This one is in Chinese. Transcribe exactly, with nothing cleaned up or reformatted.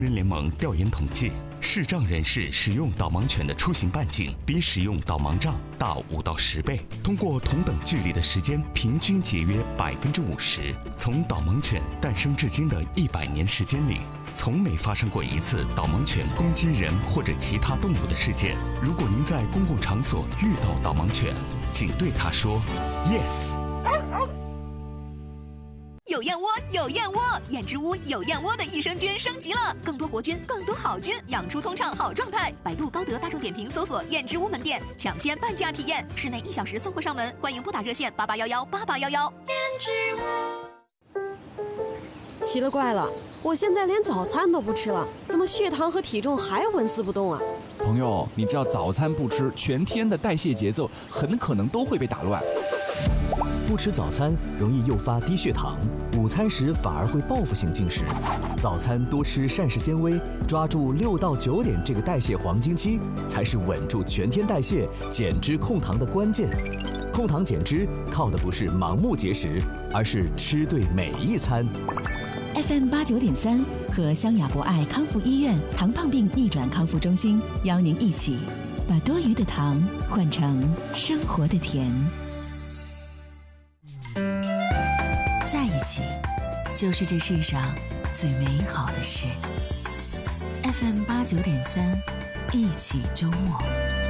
人联盟调研统计，视障人士使用导盲犬的出行半径比使用导盲杖大五到十倍，通过同等距离的时间，平均节约百分之五十。从导盲犬诞生至今的一百年时间里，从没发生过一次导盲犬攻击人或者其他动物的事件。如果您在公共场所遇到导盲犬，请对它说 yes。 有燕窝，有燕窝，燕之屋有燕窝的益生菌升级了，更多活菌，更多好菌，养出通畅好状态。百度、高德、大众点评搜索燕之屋门店，抢先半价体验，室内一小时送货上门，欢迎拨打热线八八幺幺八八幺幺。燕之屋。奇了怪了，我现在连早餐都不吃了，怎么血糖和体重还纹丝不动啊？ 朋友，你知道早餐不吃，全天的代谢节奏很可能都会被打乱。 不吃早餐容易诱发低血糖，午餐时反而会报复性进食。早餐多吃膳食纤维，抓住六到九点这个代谢黄金期，才是稳住全天代谢、减脂控糖的关键。控糖减脂靠的不是盲目节食，而是吃对每一餐。 F M 八九点三和湘雅博爱康复医院糖胖病逆转康复中心邀您一起把多余的糖换成生活的甜。在一起，就是这世上最美好的事。F M 八九点三，一起周末。